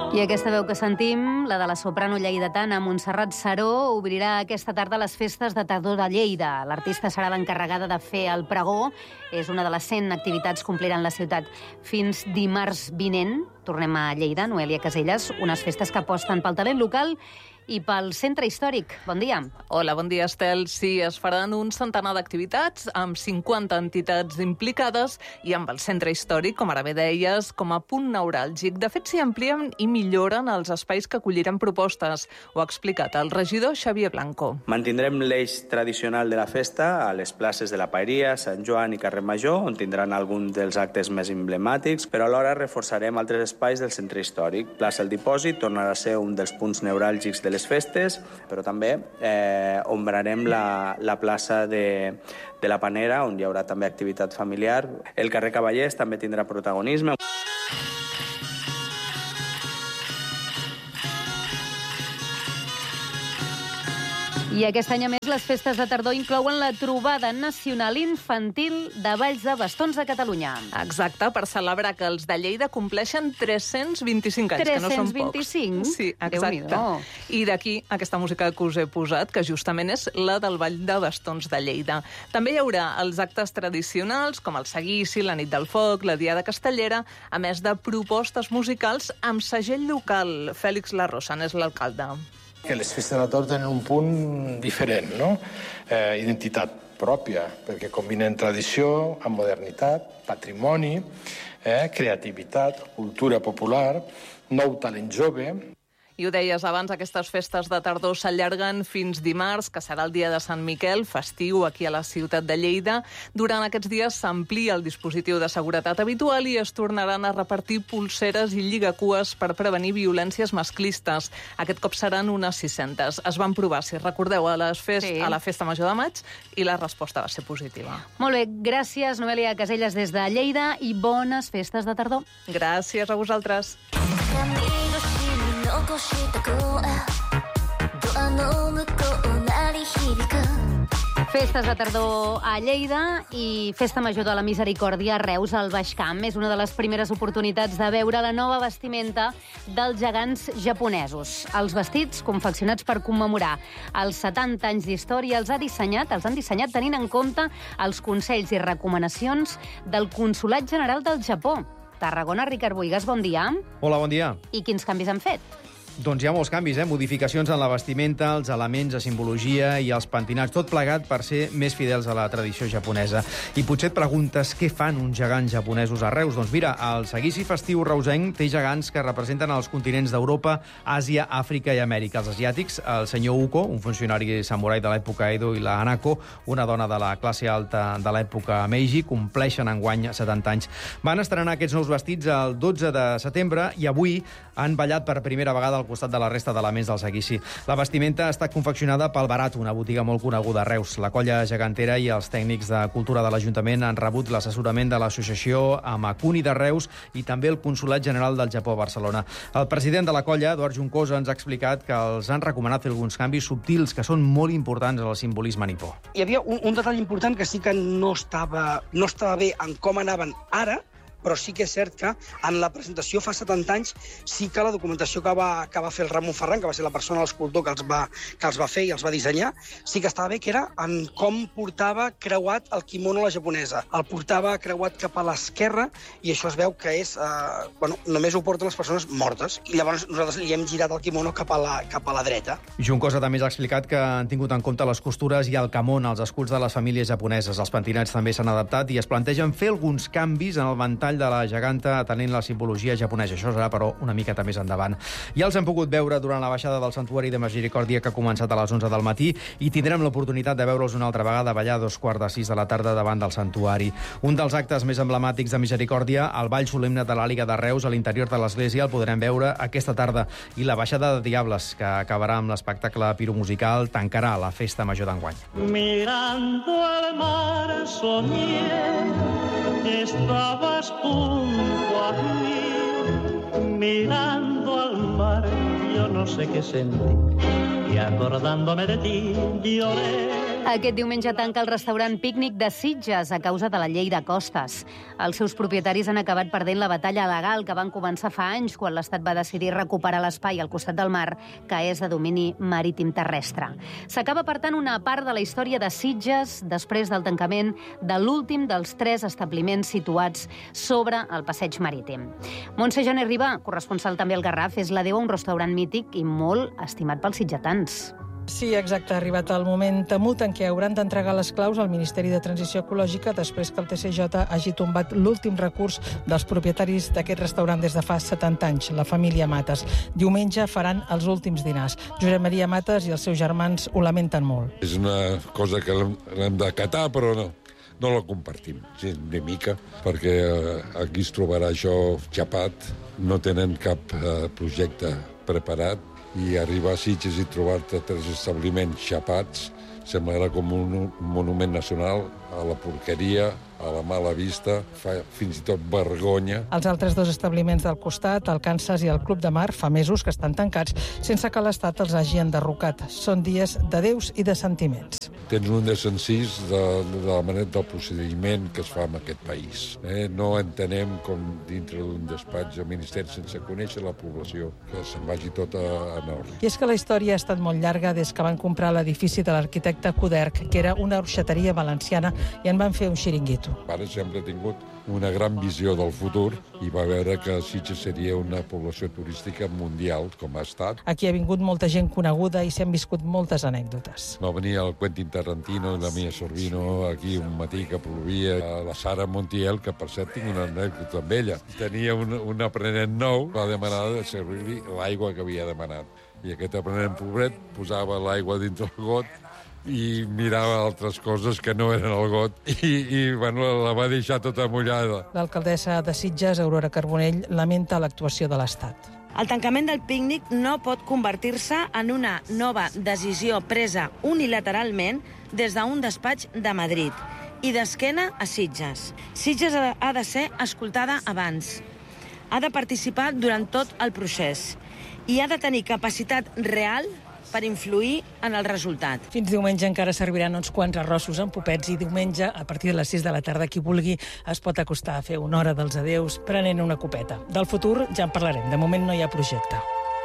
I aquesta veu que sentim, la de la soprano lleidatana Montserrat Saró, obrirà aquesta tarda les festes de tardor de Lleida. L'artista serà l'encarregada de fer el pregó. És una de les 100 activitats que ompliran la ciutat fins dimarts vinent. Tornem a Lleida, Noelia Caselles, unes festes que aposten pel talent local i pel centre històric. Bon dia. Hola, bon dia, Estel. Sí, es faran un centenar d'activitats amb 50 entitats implicades i amb el centre històric, com ara bé deies, com a punt neuràlgic. De fet, s'hi amplien i milloren els espais que acolliran propostes. Ho ha explicat el regidor Xavier Blanco. Mantindrem l'eix tradicional de la festa a les places de la Paeria, Sant Joan i Carrer Major, on tindran alguns dels actes més emblemàtics, però alhora reforçarem altres espais del centre històric. Plaça El Dipòsit tornarà a ser un dels punts neuràlgics de les festes, però també ombrarem la plaça de la Panera, on hi haurà també activitat familiar. El carrer Cavallers també tindrà protagonisme. I aquest any, a més, les festes de tardor inclouen la trobada nacional infantil de balls de bastons de Catalunya. Exacte, per celebrar que els de Lleida compleixen 325 anys, que no són pocs. 325? Sí, exacte. I d'aquí aquesta música que us he posat, que justament és la del ball de bastons de Lleida. També hi haurà els actes tradicionals, com el seguici, la nit del foc, la diada castellera, a més de propostes musicals amb segell local. Fèlix Larrosa n'és l'alcalde. Que les festes de la Tordera tenen un punt diferent, no? Identitat pròpia, perquè combinen tradició amb modernitat, patrimoni, creativitat, cultura popular, nou talent jove. I ho deies abans, aquestes festes de tardor s'allarguen fins dimarts, que serà el dia de Sant Miquel, festiu aquí a la ciutat de Lleida. Durant aquests dies s'amplia el dispositiu de seguretat habitual i es tornaran a repartir pulseres i lligacues per prevenir violències masclistes. Aquest cop seran unes 600. Es van provar, si recordeu, a la Festa Major de Maig i la resposta va ser positiva. Molt bé, gràcies, Noelia Caselles, des de Lleida, i bones festes de tardor. Gràcies a vosaltres. Festes de tardor a Lleida i Festa Major de la Misericòrdia a Reus, al Baix Camp. És una de les primeres oportunitats de veure la nova vestimenta dels gegants japonesos. Els vestits, confeccionats per commemorar els 70 anys d'història, els han dissenyat tenint en compte els consells i recomanacions del Consolat General del Japó. Tarragona, Ricard Boigas, bon dia. Hola, bon dia. I quins canvis han fet? Doncs hi ha molts canvis, modificacions en la vestimenta, els elements de simbologia i els pentinats, tot plegat per ser més fidels a la tradició japonesa. I potser et preguntes què fan uns gegants japonesos a Reus. Doncs mira, el seguici festiu reusenc té gegants que representen els continents d'Europa, Àsia, Àfrica i Amèrica. Els asiàtics, el senyor Uko, un funcionari samurai de l'època Edo, i la Hanako, una dona de la classe alta de l'època Meiji, compleixen enguany 70 anys. Van estrenar aquests nous vestits el 12 de setembre i avui han ballat per primera vegada al costat de la resta d'elements del seguici. La vestimenta està confeccionada pel Barat, una botiga molt coneguda a Reus. La colla gegantera i els tècnics de cultura de l'Ajuntament han rebut l'assessorament de l'associació Amakuni de Reus i també el Consolat General del Japó a Barcelona. El president de la colla, Eduard Juncosa, ens ha explicat que els han recomanat fer alguns canvis subtils que són molt importants en el simbolisme nipó. Hi havia un detall important que sí que no estava bé en com anaven ara, però sí que és cert que en la presentació fa 70 anys sí que la documentació que va fer el Ramon Ferran, que va ser la persona, l'escultor que els va fer i els va dissenyar, sí que estava bé, que era en com portava creuat el quimono la japonesa. El portava creuat cap a l'esquerra i això es veu que és... només ho porten les persones mortes. I llavors nosaltres li hem girat el quimono cap a la dreta. Juncosa també ens ha explicat que han tingut en compte les costures i el kamon, els escuts de les famílies japoneses. Els pentinats també s'han adaptat i es plantegen fer alguns canvis en el ventall de la geganta atenent la simbologia japonesa. Això serà, però, una miqueta més endavant. Ja els hem pogut veure durant la baixada del Santuari de Misericòrdia, que ha començat a les 11 del matí, i tindrem l'oportunitat de veure'ls una altra vegada ballar a 5:45 de la tarda davant del Santuari. Un dels actes més emblemàtics de Misericòrdia, el ball solemne de l'Àliga de Reus a l'interior de l'església, el podrem veure aquesta tarda. I la baixada de Diables, que acabarà amb l'espectacle piromusical, tancarà la festa major d'enguany. Mirando al mar soñé que estabas junto a mí, mirando al mar, yo no sé qué sentí, y acordándome de ti lloré. Aquest diumenge tanca el restaurant Pícnic de Sitges a causa de la llei de costes. Els seus propietaris han acabat perdent la batalla legal que van començar fa anys quan l'Estat va decidir recuperar l'espai al costat del mar, que és de domini marítim terrestre. S'acaba, per tant, una part de la història de Sitges després del tancament de l'últim dels 3 establiments situats sobre el passeig marítim. Montse Jané Riba, corresponsal també al Garraf, és la déu a un restaurant mític i molt estimat pels sitgetans. Sí, exacte. Ha arribat el moment temut en què hauran d'entregar les claus al Ministeri de Transició Ecològica després que el TCJ hagi tombat l'últim recurs dels propietaris d'aquest restaurant des de fa 70 anys, la família Mates. Diumenge faran els últims dinars. Josep Maria Mates i els seus germans ho lamenten molt. És una cosa que l'hem d'acatar, però no la compartim, sí, de mica, perquè aquí es trobarà això xapat, no tenen cap projecte preparat, i arribar a Sitges i trobar-te 3 establiments xapats semblarà com un monument nacional a la porqueria, a la mala vista, fa fins i tot vergonya. Els altres 2 establiments del costat, el Kansas i el Club de Mar, fa mesos que estan tancats sense que l'Estat els hagi enderrocat. Són dies de déus i de sentiments. Tens un desencís de la manera del procediment que es fa en aquest país. No entenem com dintre d'un despatx al Ministeri, sense conèixer la població, que se'n vagi tot a nord. I és que la història ha estat molt llarga des que van comprar l'edifici de l'arquitecte Coderch, que era una orxateria valenciana, i en van fer un xiringuito. El pare sempre ha tingut una gran visió del futur i va veure que Sitges seria una població turística mundial, com ha estat. Aquí ha vingut molta gent coneguda i s'han viscut moltes anècdotes. Va venir el Quentin Tarantino i la Mia Sorvino aquí un matí que plovia, la Sara Montiel, que per cert tinc una anècdota amb ella. Tenia un aprenent nou, va demanar de servir-li l'aigua que havia demanat. I aquest aprenent pobret posava l'aigua dintre el got i mirava altres coses que no eren el got i la va deixar tota mullada. L'alcaldessa de Sitges, Aurora Carbonell, lamenta l'actuació de l'Estat. El tancament del pícnic no pot convertir-se en una nova decisió presa unilateralment des d'un despatx de Madrid i d'esquena a Sitges. Sitges ha de ser escoltada abans, ha de participar durant tot el procés i ha de tenir capacitat real per influir en el resultat. Fins diumenge encara serviran uns quants arrossos amb popets i diumenge, a partir de les 6 de la tarda, qui vulgui es pot acostar a fer una hora dels adeus prenent una copeta. Del futur ja en parlarem. De moment no hi ha projecte.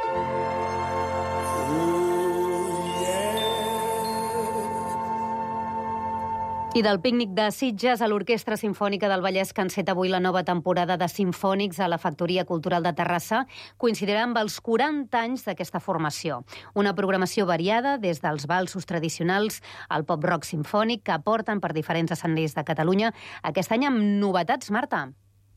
I del pícnic de Sitges a l'Orquestra Simfònica del Vallès, que enceta avui la nova temporada de Simfònics a la Factoria Cultural de Terrassa, coincidirà amb els 40 anys d'aquesta formació. Una programació variada des dels valsos tradicionals al pop-rock simfònic que aporten per diferents escenaris de Catalunya. Aquest any amb novetats, Marta.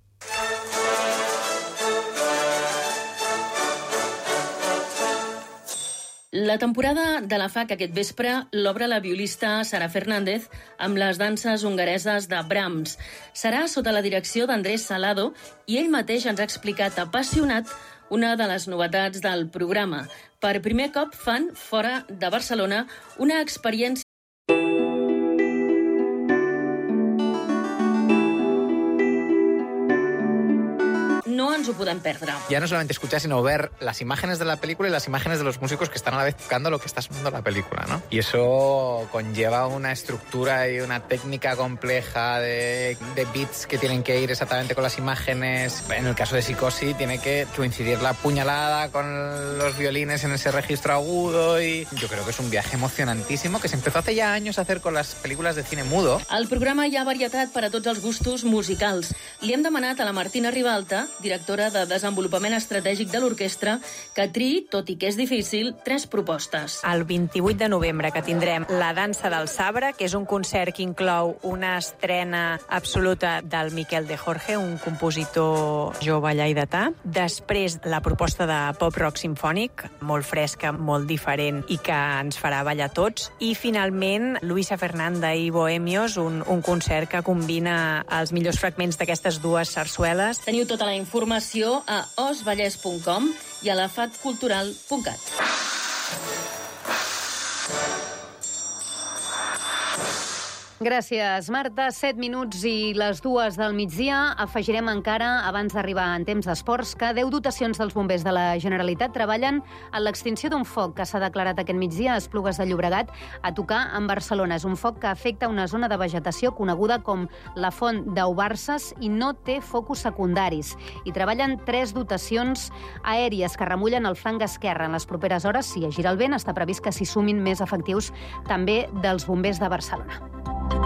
La temporada de la FAC aquest vespre l'obre la violista Sara Fernández amb les danses hongareses de Brahms. Serà sota la direcció d'Andrés Salado i ell mateix ens ha explicat apassionat una de les novetats del programa. Per primer cop fan, fora de Barcelona, una experiència no ens ho podem perdre. Ya no solamente escuchar, sino ver las imágenes de la película y las imágenes de los músicos que están a la vez tocando lo que está sonando la película, ¿no? Y eso conlleva una estructura y una técnica compleja de beats que tienen que ir exactamente con las imágenes. En el caso de Psicosi tiene que coincidir la puñalada con los violines en ese registro agudo y yo creo que es un viaje emocionantísimo que se empezó hace ya años a hacer con las películas de cine mudo. Al programa hi ha varietat per a tots els gustos musicals. Li hem demanat a la Martina Ribalta, directora de Desenvolupament Estratègic de l'Orquestra, que triï, tot i que és difícil, 3 propostes. El 28 de novembre, que tindrem La dansa del sabre, que és un concert que inclou una estrena absoluta del Miquel de Jorge, un compositor jove lleidatà. Després, la proposta de pop-rock simfònic, molt fresca, molt diferent i que ens farà ballar tots. I, finalment, Luisa Fernanda i Bohemios, un concert que combina els millors fragments d'aquestes 2 sarsueles. Teniu tota la informació a osvallès.com i a lafatcultural.cat. Gràcies, Marta. 7 minuts i les 2 del migdia. Afegirem encara, abans d'arribar en temps d'esports, que 10 dotacions dels bombers de la Generalitat treballen en l'extinció d'un foc que s'ha declarat aquest migdia a Esplugues de Llobregat, a tocar en Barcelona. És un foc que afecta una zona de vegetació coneguda com la Font d'Aubarces i no té focus secundaris. I treballen 3 dotacions aèries que remullen el flanc esquerre. En les properes hores, si gira el vent, està previst que s'hi sumin més efectius també dels bombers de Barcelona.